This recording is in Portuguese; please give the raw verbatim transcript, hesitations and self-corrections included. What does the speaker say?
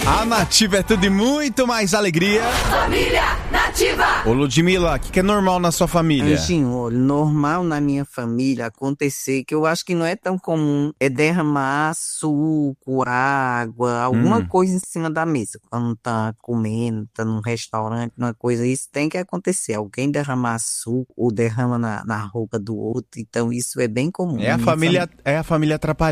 A Nativa é tudo e muito mais alegria. Família Nativa! Ô Ludmilla, o que, que é normal na sua família? Anjinho, olha, normal na minha família acontecer, que eu acho que não é tão comum, é derramar suco, água, alguma Hum. coisa em cima da mesa. Quando tá comendo, tá num restaurante, uma coisa, isso tem que acontecer. Alguém derramar suco ou derrama na, na roupa do outro, então isso é bem comum. É a na minha família, é a família atrapalhada.